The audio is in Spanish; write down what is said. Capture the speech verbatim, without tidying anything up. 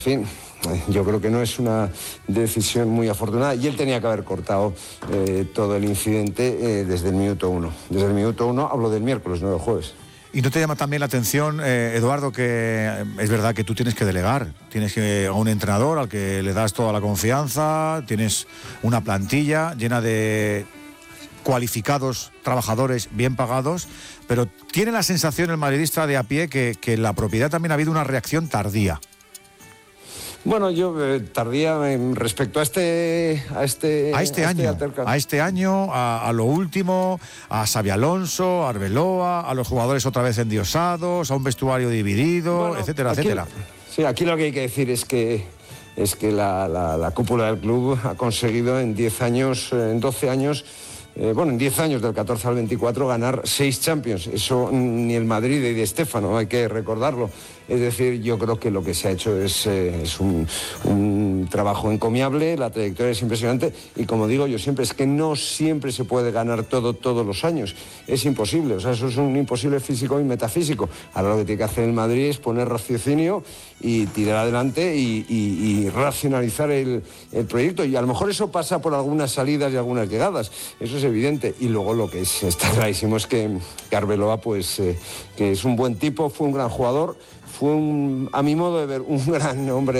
En fin, yo creo que no es una decisión muy afortunada y él tenía que haber cortado eh, todo el incidente eh, desde el minuto uno. Desde el minuto uno, hablo del miércoles, no del jueves. ¿Y no te llama también la atención, eh, Eduardo, que es verdad que tú tienes que delegar? Tienes que, a un entrenador al que le das toda la confianza, tienes una plantilla llena de cualificados trabajadores bien pagados, pero tiene la sensación el madridista de a pie que, que en la propiedad también ha habido una reacción tardía. Bueno, yo eh, tardía eh, respecto a este a este a este a año, este a este año, a, a lo último, a Xabi Alonso, a Arbeloa, a los jugadores otra vez endiosados, a un vestuario dividido, bueno, etcétera, aquí, etcétera. Sí, aquí lo que hay que decir es que es que la, la, la cúpula del club ha conseguido en diez años, en doce años. Eh, bueno, en diez años, del catorce al veinticuatro, ganar seis Champions. Eso ni el Madrid de Di Stéfano, hay que recordarlo. Es decir, yo creo que lo que se ha hecho es, eh, es un, un trabajo encomiable, la trayectoria es impresionante y, como digo yo siempre, es que no siempre se puede ganar todo todos los años. Es imposible, o sea, eso es un imposible físico y metafísico. Ahora lo que tiene que hacer el Madrid es poner raciocinio y tirar adelante y, y, y racionalizar el, el proyecto. Y a lo mejor eso pasa por algunas salidas y algunas llegadas, eso es evidente. Y luego lo que es, está clarísimo es que, que Arbeloa, pues, eh, que es un buen tipo, fue un gran jugador, fue un, a mi modo de ver, un gran hombre